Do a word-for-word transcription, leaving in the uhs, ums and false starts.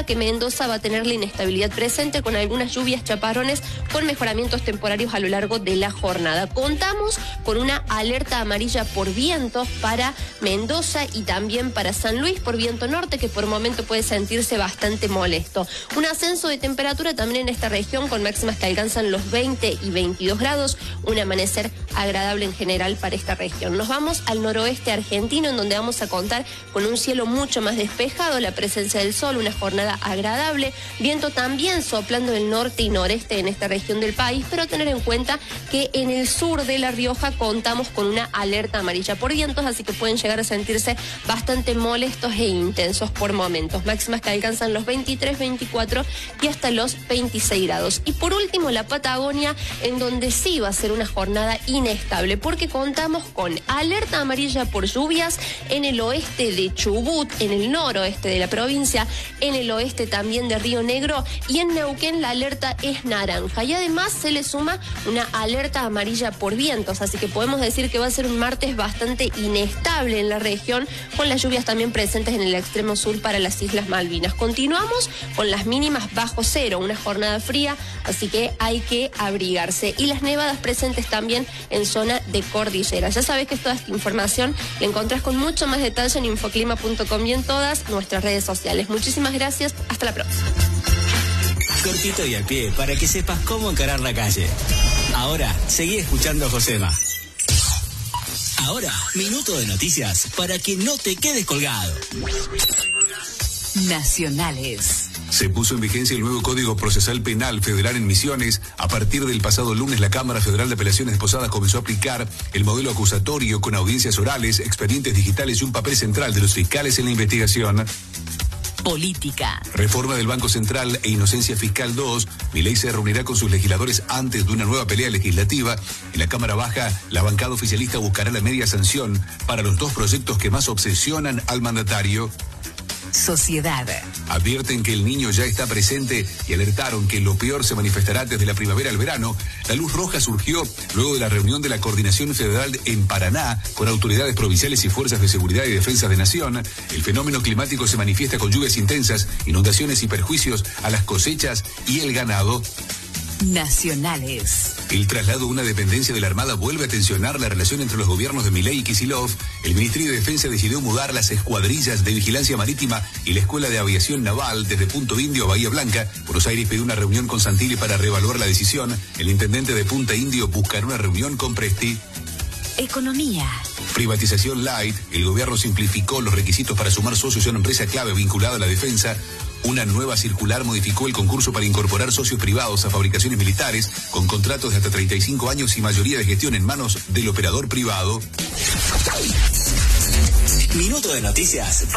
que Mendoza va a tener la inestabilidad presente con algunas lluvias, chaparrones, con mejoramientos temporarios a lo largo de la jornada. Contamos con una alerta amarilla por vientos para Mendoza y también para San Luis por viento norte, que por momento puede sentirse bastante molesto. Un ascenso de temperatura también en esta región con máximas que alcanzan los veinte y veintidós grados, un amanecer agradable en general para esta región. Nos vamos al noroeste argentino, en donde vamos a contar con un cielo mucho más despejado, la presencia del sol, una jornada agradable, viento también soplando del norte y noreste en esta región del país, pero tener en cuenta que en el sur de La Rioja contamos con una alerta amarilla por vientos, así que pueden llegar a sentirse bastante molestos e intensos por momentos. Máximas que alcanzan los veintitrés, veinticuatro y hasta los veintiséis grados. Y por último, la Patagonia, en donde sí va a ser una jornada inestable, porque contamos con alerta amarilla por lluvias en el oeste de Chubut, en el noroeste de la provincia, en el oeste también de Río Negro, y en Neuquén la alerta es naranja. Y además se le suma una alerta amarilla por vientos, así que podemos decir que va a ser un martes bastante inestable en la región, con las lluvias también presentes en el extremo sur para las Islas Malvinas. Continuamos con las mínimas bajo cero, una jornada fría, así que hay que abrigarse. Y las nevadas presentes también en zona de cordillera. Ya sabes que toda esta información la encontrás con mucho más detalle en infoclima punto com y en todas nuestras redes sociales. Muchísimas gracias, hasta la próxima. Cortito y al pie, para que sepas cómo encarar la calle. Ahora, seguí escuchando a Josema. Ahora, minuto de noticias para que no te quedes colgado. Nacionales. Se puso en vigencia el nuevo Código Procesal Penal Federal en Misiones. A partir del pasado lunes, la Cámara Federal de Apelaciones de Posadas comenzó a aplicar el modelo acusatorio con audiencias orales, expedientes digitales y un papel central de los fiscales en la investigación. Política. Reforma del Banco Central e Inocencia Fiscal dos. Milei se reunirá con sus legisladores antes de una nueva pelea legislativa. En la Cámara Baja, la bancada oficialista buscará la media sanción para los dos proyectos que más obsesionan al mandatario. Sociedad. Advierten que el niño ya está presente y alertaron que lo peor se manifestará desde la primavera al verano. La luz roja surgió luego de la reunión de la Coordinación Federal en Paraná con autoridades provinciales y fuerzas de seguridad y defensa de nación. El fenómeno climático se manifiesta con lluvias intensas, inundaciones y perjuicios a las cosechas y el ganado. Nacionales. El traslado a una dependencia de la Armada vuelve a tensionar la relación entre los gobiernos de Milei y Kicillof. El Ministerio de Defensa decidió mudar las escuadrillas de vigilancia marítima y la Escuela de Aviación Naval desde Punto Indio a Bahía Blanca. Buenos Aires pidió una reunión con Santilli para reevaluar la decisión. El intendente de Punta Indio buscará una reunión con Presti. Economía. Privatización light. El gobierno simplificó los requisitos para sumar socios a una empresa clave vinculada a la defensa. Una nueva circular modificó el concurso para incorporar socios privados a fabricaciones militares con contratos de hasta treinta y cinco años y mayoría de gestión en manos del operador privado. Minuto de noticias.